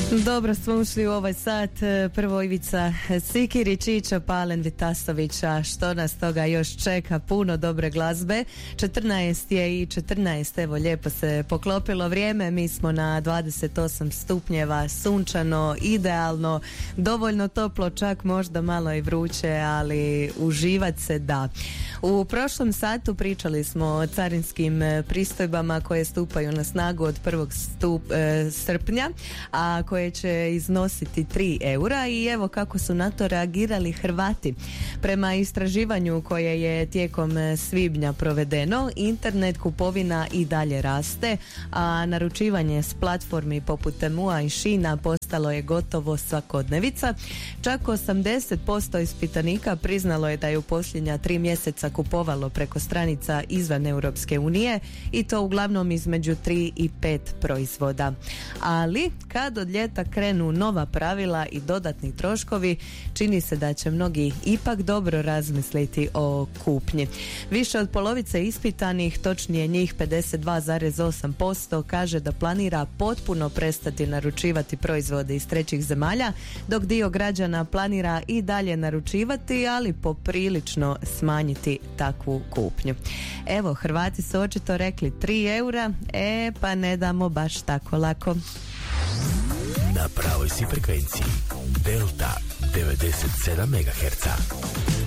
Dobro smo ušli u ovaj sat. Prvo Ivica Sikirić i Čopalen Vitasovića. Što nas toga još čeka? Puno dobre glazbe. 14 je i 14. Evo, lijepo se poklopilo vrijeme. Mi smo na 28 stupnjeva, sunčano, idealno, dovoljno toplo, čak možda malo i vruće, ali uživat se da. U prošlom satu pričali smo o carinskim pristojbama koje stupaju na snagu od 1. srpnja, a koje će iznositi 3 eura i evo kako su na to reagirali Hrvati. Prema istraživanju koje je tijekom svibnja provedeno, internet kupovina i dalje raste, a naručivanje s platformi poput Temua i Šina postalo je gotovo svakodnevica. Čak 80% ispitanika priznalo je da je u posljednja 3 mjeseca kupovalo preko stranica izvan Europske unije i to uglavnom između 3 i 5 proizvoda. Ali kad od ljeta krenu nova pravila i dodatni troškovi, čini se da će mnogi ipak dobro razmisliti o kupnji. Više od polovice ispitanih, točnije njih 52,8%, kaže da planira potpuno prestati naručivati proizvode iz trećih zemalja, dok dio građana planira i dalje naručivati, ali poprilično smanjiti takvu kupnju. Evo, Hrvati su očito rekli 3 eura, pa ne damo baš tako lako. Na pravoj si frekvenciji Delta 97 MHz.